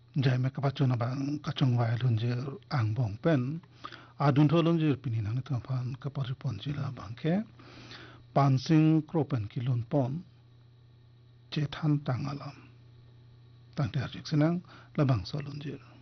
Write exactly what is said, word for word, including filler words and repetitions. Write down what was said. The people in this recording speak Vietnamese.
jai me kapachona bang kachong wai lunje ang bong pen adun tho lunje pini nang ta phan kapari ponji la bangke pansing kropen kilon pon che than tangalam tang ter jik sinang labang so lunje